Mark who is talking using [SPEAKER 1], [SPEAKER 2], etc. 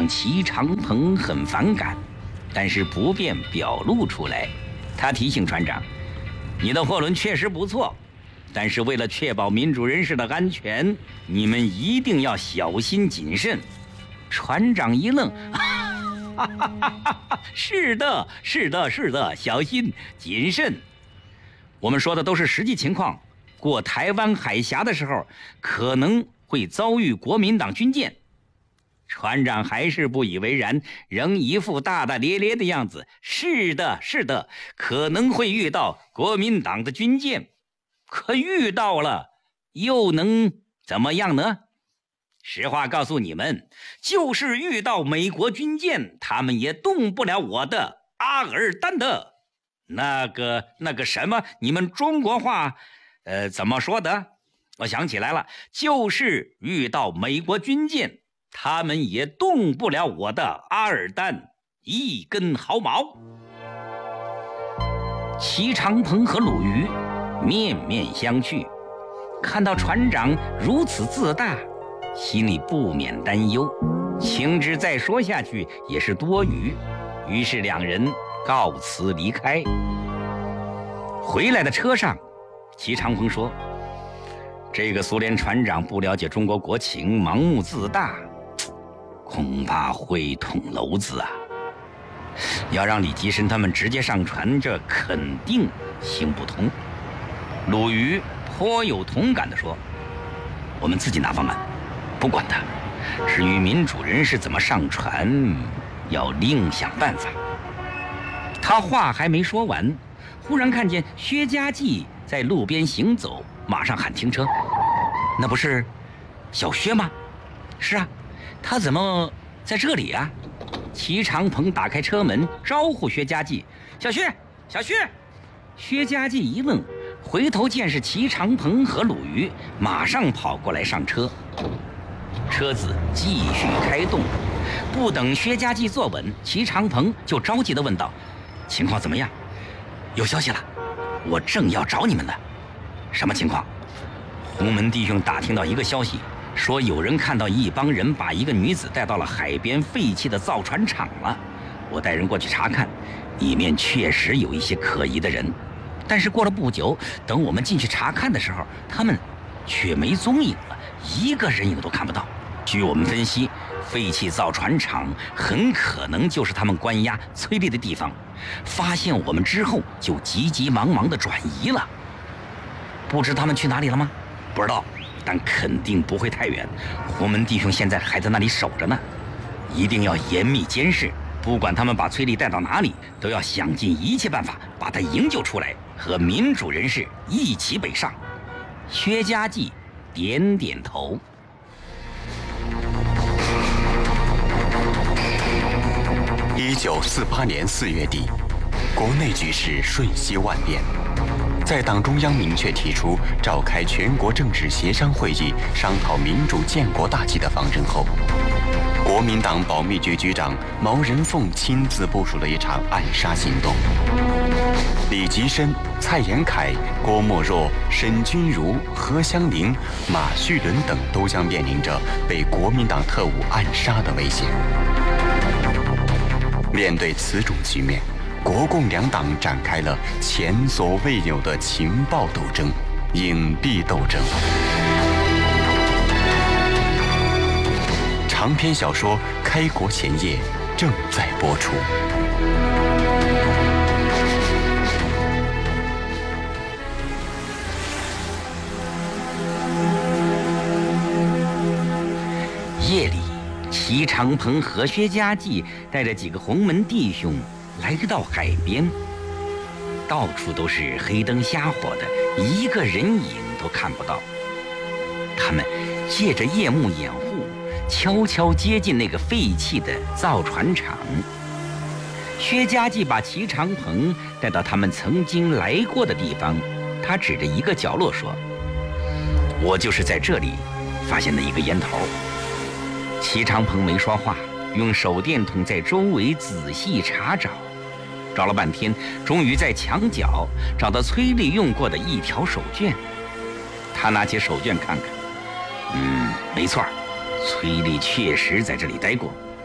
[SPEAKER 1] 长齐长鹏很反感，但是不便表露出来。他提醒船长：“你的货轮确实不错，但是为了确保民主人士的安全，你们一定要小心谨慎。”船长一愣：“是的，是的，是的，小心谨慎。我们说的都是实际情况。过台湾海峡的时候，可能会遭遇国民党军舰。”船长还是不以为然，仍一副大大咧咧的样子。“是的，是的，可能会遇到国民党的军舰，可遇到了又能怎么样呢？实话告诉你们，就是遇到美国军舰，他们也动不了我的阿尔丹的那个什么，你们中国话怎么说的？我想起来了，就是遇到美国军舰，他们也动不了我的阿尔丹一根毫毛。”齐长鹏和鲁豫面面相觑，看到船长如此自大，心里不免担忧，情知再说下去也是多余，于是两人告辞离开。回来的车上，齐长鹏说：“这个苏联船长不了解中国国情，盲目自大，恐怕会捅娄子啊！要让李吉深他们直接上船，这肯定行不通。”鲁豫颇有同感地说：“我们自己拿方案，不管他。至于民主人士怎么上船，要另想办法。”他话还没说完，忽然看见薛家骥在路边行走，马上喊停车。“那不是小薛吗？”“是啊，他怎么在这里啊？”齐长鹏打开车门招呼薛家骥：“小薛，小薛！”薛家骥一愣，回头见是齐长鹏和鲁豫，马上跑过来上车。车子继续开动，不等薛家骥坐稳，齐长鹏就着急地问道：“情况怎么样？”“有消息了，我正要找你们呢。”“什么情况？”“洪门弟兄打听到一个消息，说有人看到一帮人把一个女子带到了海边废弃的造船厂了。我带人过去查看，里面确实有一些可疑的人，但是过了不久，等我们进去查看的时候，他们却没踪影了，一个人影都看不到。据我们分析，废弃造船厂很可能就是他们关押崔丽的地方。发现我们之后，就急急忙忙地转移了。不知他们去哪里了吗？”“不知道，但肯定不会太远。洪门弟兄现在还在那里守着呢，一定要严密监视。不管他们把崔丽带到哪里，都要想尽一切办法把她营救出来，和民主人士一起北上。”薛家骥点点头。
[SPEAKER 2] 1948年4月底，国内局势瞬息万变。在党中央明确提出召开全国政治协商会议，商讨民主建国大计的方针后，国民党保密局局长毛人凤亲自部署了一场暗杀行动。李吉深、蔡延闿、郭沫若、沈钧儒、何香凝、马叙伦等都将面临着被国民党特务暗杀的危险。面对此种局面，国共两党展开了前所未有的情报斗争、隐蔽斗争。长篇小说《开国前夜》正在播出。
[SPEAKER 1] 夜里，齐长鹏和薛家骥带着几个洪门弟兄来到海边，到处都是黑灯瞎火的，一个人影都看不到。他们借着夜幕掩护，悄悄接近那个废弃的造船厂。薛家骥把齐长鹏带到他们曾经来过的地方，他指着一个角落说：“我就是在这里发现的一个烟头。”齐长鹏没说话，用手电筒在周围仔细查找，找了半天，终于在墙角找到崔丽用过的一条手绢。他拿起手绢看看，没错，崔丽确实在这里待过，